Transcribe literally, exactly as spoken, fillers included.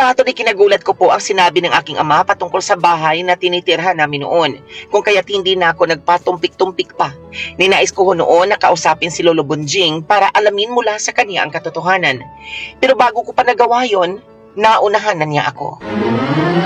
rato ni kinagulat ko po ang sinabi ng aking ama patungkol sa bahay na tinitirhan namin noon, kung kaya't hindi na ako nagpatumpik-tumpik pa. Ninais ko ho noon na kausapin si Lolo Bunjing para alamin mula sa kanya ang katotohanan. Pero bago ko pa nagawa yon, naunahan na niya ako.